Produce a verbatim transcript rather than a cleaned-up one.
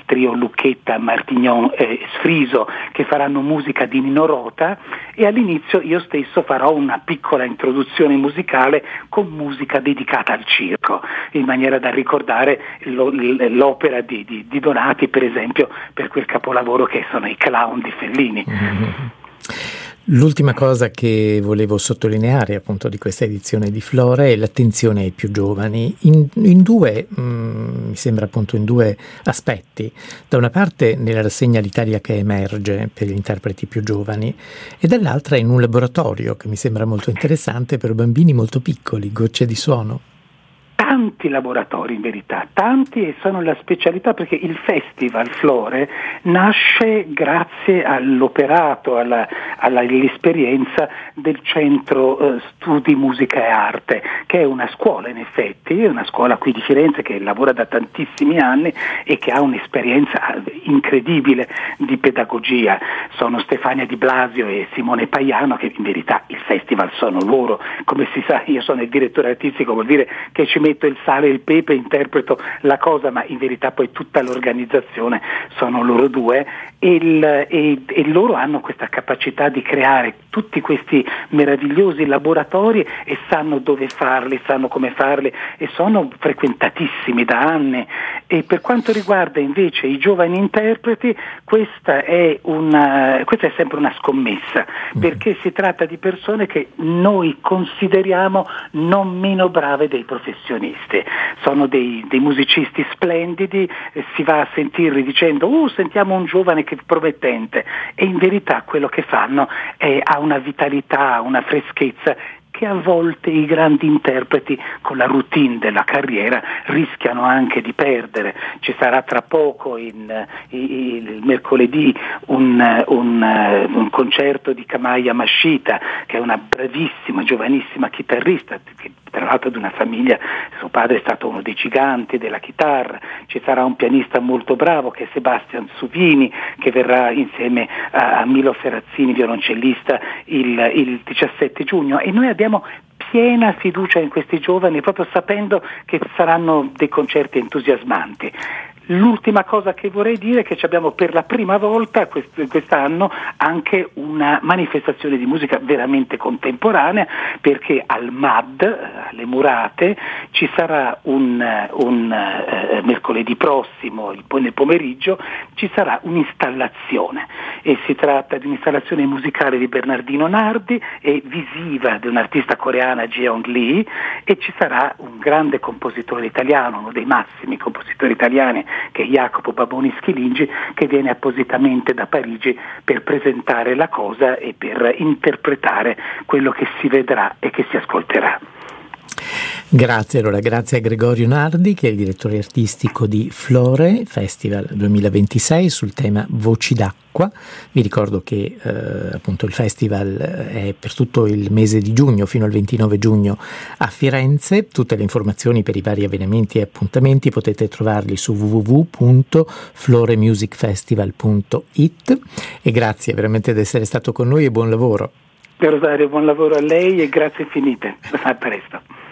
trio Lucchetta, Martignon e Sfriso, che faranno musica di Nino Rota, e all'inizio io stesso farò una piccola introduzione musicale con musica dedicata al circo, in maniera da ricordare lo, l'opera di, di, di Donati, per esempio, per quel capolavoro che sono i Clown di Fellini. Mm-hmm. L'ultima cosa che volevo sottolineare appunto di questa edizione di Flore è l'attenzione ai più giovani in, in due, mh, mi sembra appunto in due aspetti. Da una parte nella rassegna L'Italia che emerge per gli interpreti più giovani, e dall'altra in un laboratorio che mi sembra molto interessante per bambini molto piccoli, Gocce di Suono. Tanti laboratori in verità, tanti, e sono la specialità, perché il Festival Flore nasce grazie all'operato, alla, alla, all'esperienza del Centro eh, Studi Musica e Arte, che è una scuola in effetti, è una scuola qui di Firenze che lavora da tantissimi anni e che ha un'esperienza incredibile di pedagogia. Sono Stefania Di Blasio e Simone Paiano, che in verità il festival sono loro. Come si sa, io sono il direttore artistico, vuol dire che ci metto il sale e il pepe, interpreto la cosa, ma in verità poi tutta l'organizzazione sono loro due, e, il, e, e loro hanno questa capacità di creare tutti questi meravigliosi laboratori e sanno dove farli, sanno come farli, e sono frequentatissimi da anni. E per quanto riguarda invece i giovani interpreti, questa è una, questa è sempre una scommessa, perché si tratta di persone che noi consideriamo non meno brave dei professionisti. Sono dei, dei musicisti splendidi, eh, si va a sentirli dicendo uh, sentiamo un giovane che è promettente, e in verità quello che fanno è, ha una vitalità, una freschezza che a volte i grandi interpreti con la routine della carriera rischiano anche di perdere. Ci sarà tra poco in, in, il mercoledì un, un, un concerto di Kamaya Mashita, che è una bravissima, giovanissima chitarrista, che tra l'altro di una famiglia, suo padre è stato uno dei giganti della chitarra. Ci sarà un pianista molto bravo che è Sebastian Suvini, che verrà insieme a, a Milo Ferrazzini, violoncellista, il, il diciassette giugno, e noi abbiamo piena fiducia in questi giovani, proprio sapendo che saranno dei concerti entusiasmanti. L'ultima cosa che vorrei dire è che abbiamo per la prima volta quest- quest'anno anche una manifestazione di musica veramente contemporanea, perché al M A D, alle Murate, ci sarà un, un eh, mercoledì prossimo, poi nel pomeriggio, ci sarà un'installazione, e si tratta di un'installazione musicale di Bernardino Nardi e visiva di un'artista coreana, Jeong Lee, e ci sarà un grande compositore italiano, uno dei massimi compositori italiani, che è Jacopo Baboni Schilingi, che viene appositamente da Parigi per presentare la cosa e per interpretare quello che si vedrà e che si ascolterà. Grazie, allora grazie a Gregorio Nardi, che è il direttore artistico di Flore Festival duemilaventisei sul tema Voci d'acqua. Vi ricordo che eh, appunto il festival è per tutto il mese di giugno fino al ventinove giugno a Firenze. Tutte le informazioni per i vari avvenimenti e appuntamenti potete trovarli su w w w punto flore music festival punto i t, e grazie veramente di essere stato con noi e buon lavoro. Rosario, buon lavoro a lei e grazie infinite. A presto.